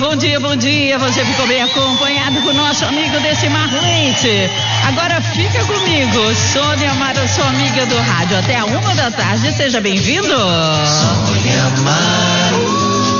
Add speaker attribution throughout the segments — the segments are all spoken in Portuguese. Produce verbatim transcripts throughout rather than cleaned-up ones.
Speaker 1: bom dia, bom dia. Você ficou bem acompanhado com o nosso amigo Decimar Leite. Agora fica comigo, Sônia Amaro, sua amiga do rádio, até a uma da tarde. Seja bem-vindo.
Speaker 2: Sônia Amaro.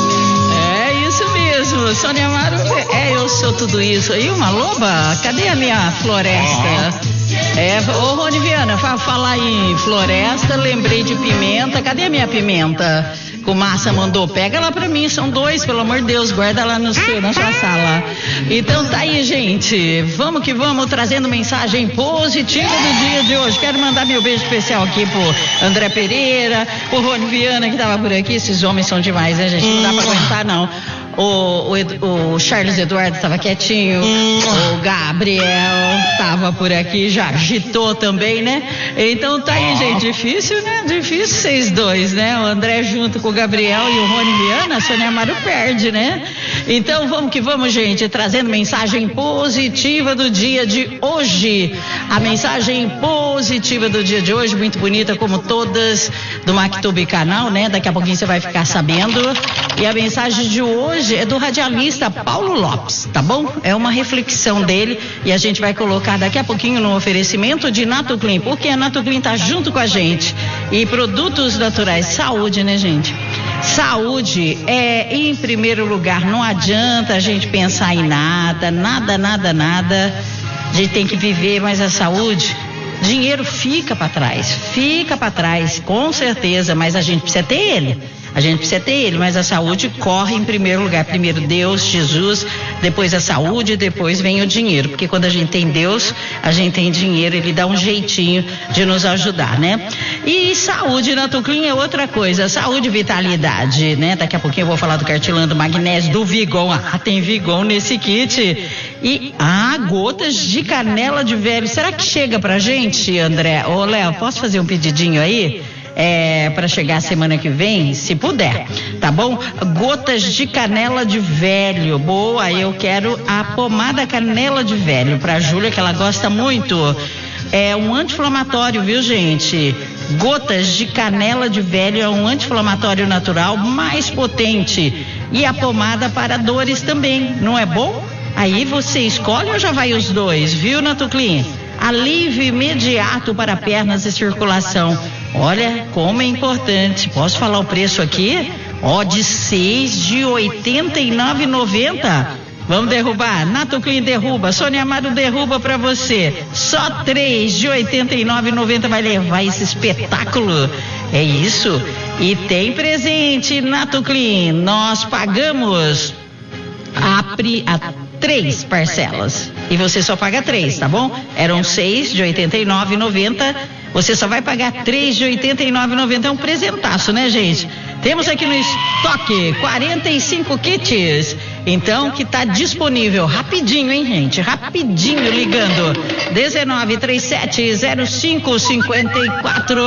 Speaker 1: É isso mesmo, Sônia Amaro. É, eu sou tudo isso. E uma loba? Cadê a minha floresta? É, ô Rony Viana, fa- falar em floresta, lembrei de pimenta. Cadê a minha pimenta? O Massa mandou, pega lá pra mim, são dois, pelo amor de Deus, guarda lá no seu, na sua sala. Então tá aí, gente, vamos que vamos, trazendo mensagem positiva do dia de hoje. Quero mandar meu beijo especial aqui pro André Pereira, pro Rony Viana que tava por aqui. Esses homens são demais, né, gente? Não dá pra aguentar, não. O, o, Ed, o Charles Eduardo estava quietinho, o Gabriel estava por aqui, já agitou também, né? Então tá aí, gente, difícil, né? Difícil vocês dois, né? O André junto com o Gabriel e o Rony Viana, a Sônia Amaro perde, né? Então vamos que vamos, gente, trazendo mensagem positiva do dia de hoje. A mensagem positiva do dia de hoje, muito bonita, como todas do Mactube Canal, né? Daqui a pouquinho você vai ficar sabendo. E a mensagem de hoje é do radialista Paulo Lopes, tá bom? É uma reflexão dele e a gente vai colocar daqui a pouquinho no oferecimento de Natoclean, porque a Natoclean tá junto com a gente. E produtos naturais, saúde, né, gente? Saúde é em primeiro lugar, não adianta a gente pensar em nada, nada, nada, nada. A gente tem que viver, mas a saúde, dinheiro fica para trás, fica para trás, com certeza, mas a gente precisa ter ele. A gente precisa ter ele, mas a saúde corre em primeiro lugar. Primeiro Deus, Jesus, depois a saúde, depois vem o dinheiro. Porque quando a gente tem Deus, a gente tem dinheiro, ele dá um jeitinho de nos ajudar, né? E saúde na Natoclean é outra coisa, saúde e vitalidade, né? Daqui a pouquinho eu vou falar do cartilã do magnésio, do Vigon. Ah, tem Vigon nesse kit. E, ah, gotas de canela de velho. Será que chega pra gente, André? Ô, Léo, posso fazer um pedidinho aí? É, para chegar semana que vem, se puder, tá bom? Gotas de canela de velho, boa, eu quero a pomada canela de velho pra Júlia, que ela gosta muito. É um anti-inflamatório, viu, gente? Gotas de canela de velho é um anti-inflamatório natural mais potente. E a pomada para dores também, não é bom? Aí você escolhe ou já vai os dois, viu, Natoclean? Alívio imediato para pernas e circulação. Olha como é importante. Posso falar o preço aqui? Ó, de seis de oitenta e nove reais e noventa centavos. Vamos derrubar? Natoclean derruba. Sônia Amaro derruba para você. Só três de oitenta e nove reais e noventa centavos vai levar esse espetáculo. É isso. E tem presente, Natoclean. Nós pagamos a, pri, a três parcelas. E você só paga três, tá bom? Eram seis de oitenta e nove reais e noventa centavos. Você só vai pagar três de oitenta e nove reais e noventa centavos. É um presentaço, né, gente? Temos aqui no estoque quarenta e cinco kits. Então, que tá disponível rapidinho, hein, gente? Rapidinho, ligando. dezenove, trinta e sete, zero cinco, cinquenta e quatro,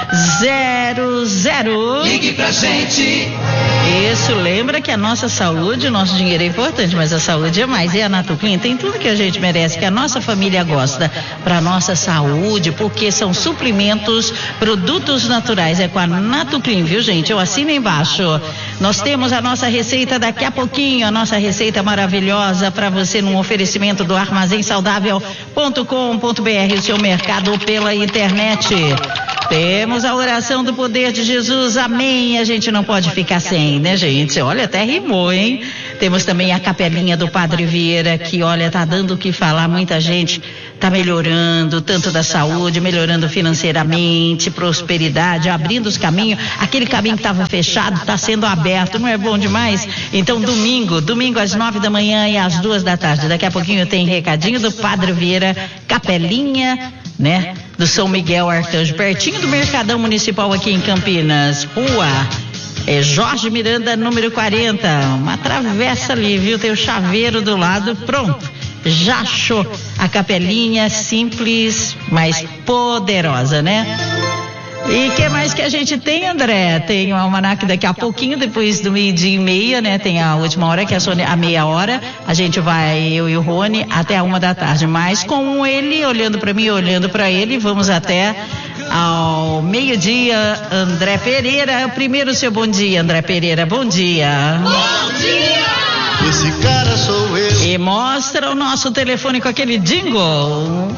Speaker 1: zero zero.
Speaker 2: Ligue pra gente.
Speaker 1: Isso, lembra que a nossa saúde, o nosso dinheiro é importante, mas a saúde é mais. E a Natoclean tem tudo que a gente merece, que a nossa família gosta, pra nossa saúde, porque são suplementos, produtos naturais. É com a Natoclean, viu, gente? Eu assino embaixo. Nós temos a nossa receita daqui a pouquinho, a nossa receita maravilhosa para você num oferecimento do armazém saudável ponto com ponto br, o seu mercado pela internet. Temos a oração do poder de Jesus, amém. A gente não pode ficar sem, né, gente? Olha, até rimou, hein? Temos também a capelinha do Padre Vieira, que, olha, tá dando o que falar. Muita gente tá melhorando, tanto da saúde, melhorando financeiramente, prosperidade, abrindo os caminhos. Aquele caminho que estava fechado tá sendo aberto, não é bom demais? Então, domingo, domingo às nove da manhã e às duas da tarde. Daqui a pouquinho tem recadinho do Padre Vieira, capelinha, né? Do São Miguel Arcanjo, pertinho do Mercadão Municipal aqui em Campinas. Rua é Jorge Miranda, número quarenta. Uma travessa ali, viu? Tem o chaveiro do lado, pronto. Já achou a capelinha simples, mas poderosa, né? E o que mais que a gente tem, André? Tem o almanaque daqui a pouquinho, depois do meio-dia e meia, né? Tem a última hora, que é a, Sônia, a meia hora. A gente vai, eu e o Rony, até a uma da tarde. Mas com ele, olhando para mim, olhando para ele, vamos até ao meio-dia. André Pereira, primeiro seu bom dia, André Pereira. Bom dia.
Speaker 2: Bom dia! Esse cara sou eu.
Speaker 1: E mostra o nosso telefone com aquele jingle.